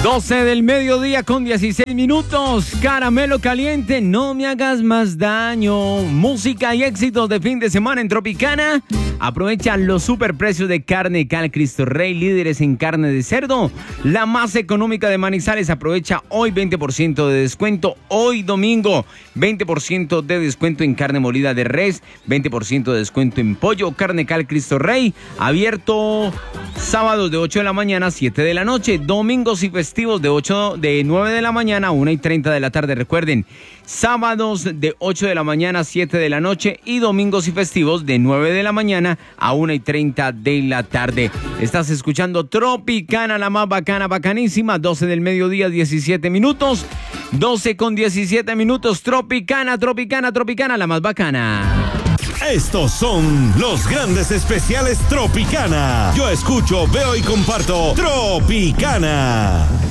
12 del mediodía con 16 minutos. Caramelo caliente, no me hagas más daño. Música y éxitos de fin de semana en Tropicana. Aprovecha los superprecios de carne Cal Cristo Rey, líderes en carne de cerdo. La más económica de Manizales. Aprovecha hoy 20% de descuento. Hoy domingo 20% de descuento en carne molida de res. 20% de descuento en pollo. Carne Cal Cristo Rey. Abierto sábados de 8 de la mañana a 7 de la noche. Domingos y festivos de 9 de la mañana a 1:30 de la tarde. Recuerden, sábados de 8 de la mañana a 7 de la noche y domingos y festivos de 9 de la mañana a 1:30 de la tarde. Estás escuchando Tropicana, la más bacana, bacanísima. 12 del mediodía, 17 minutos. 12 con 17 minutos. Tropicana, Tropicana, Tropicana, la más bacana. Estos son los grandes especiales Tropicana. Yo escucho, veo y comparto Tropicana.